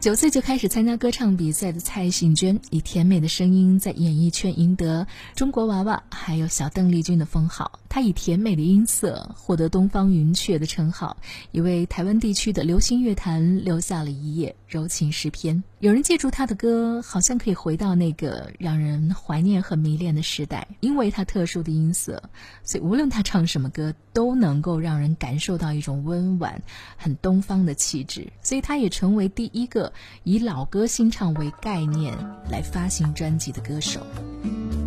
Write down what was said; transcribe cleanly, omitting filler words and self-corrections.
9岁就开始参加歌唱比赛的蔡幸娟，以甜美的声音在演艺圈赢得中国娃娃还有小邓丽君的封号。她以甜美的音色获得东方云雀的称号，也为台湾地区的流行乐坛留下了一页柔情诗篇。有人记住她的歌，好像可以回到那个让人怀念和迷恋的时代，因为她特殊的音色，所以无论她唱什么歌都能够让人感受到一种温婉很东方的气质，所以她也成为第一个以老歌新唱为概念来发行专辑的歌手。